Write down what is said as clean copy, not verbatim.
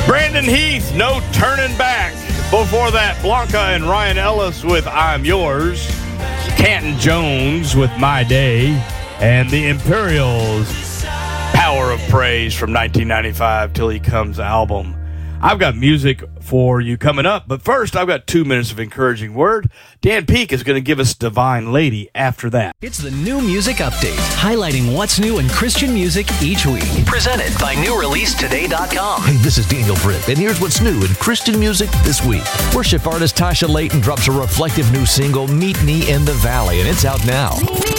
Brandon Heath, No Turning Back. Before that, Blanca and Ryan Ellis with I'm Yours. Canton Jones with My Day. And the Imperials, Power of Praise from 1995 Till He Comes album. I've got music for you coming up, but first I've got 2 minutes of encouraging word. Dan Peek is going to give us Divine Lady after that. It's the New Music Update, highlighting what's new in Christian music each week. Presented by NewReleaseToday.com. Hey, this is Daniel Britt, and here's what's new in Christian music this week. Worship artist Tasha Layton drops a reflective new single, Meet Me in the Valley, and it's out now.